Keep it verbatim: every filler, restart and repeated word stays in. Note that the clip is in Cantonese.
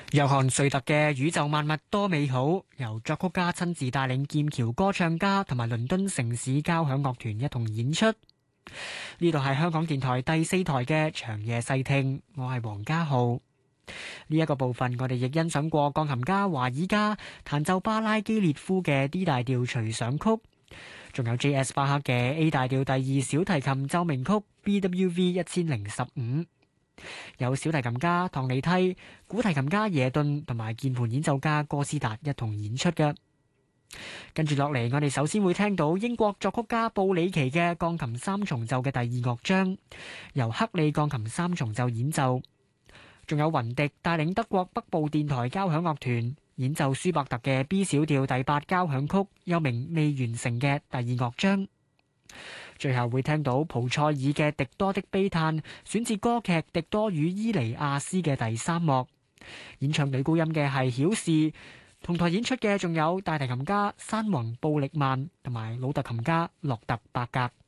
約翰瑞特嘅《宇宙萬物多美好》，由作曲家親自帶領劍橋歌唱家同埋倫敦城市交響樂團一同演出。呢度係香港電台第四台嘅長夜細聽，我係黃家浩。呢一個部分我哋亦欣賞過鋼琴家華爾加彈奏巴拉基列夫嘅 D 大調隨想曲，仲有 J S 巴克嘅 A 大調第二小提琴奏鳴曲 B W V 一千零十五。有小提琴家唐尼蒂、古提琴家耶頓同埋鍵盤演奏家哥斯達一同演出嘅。跟住落嚟，我哋首先會聽到英國作曲家布里奇嘅鋼琴三重奏嘅第二樂章，由克里鋼琴三重奏演奏。仲有雲迪帶領德國北部電台交響樂團演奏舒伯特嘅 B 小調第八交響曲，又名未完成嘅第二樂章。最後會聽到蒲塞爾嘅狄多的悲嘆，選自歌劇《狄多與伊利亞斯》嘅第三幕。演唱女高音嘅係曉士，同台演出嘅仲有大提琴家山宏布力曼同埋老特琴家洛特伯格。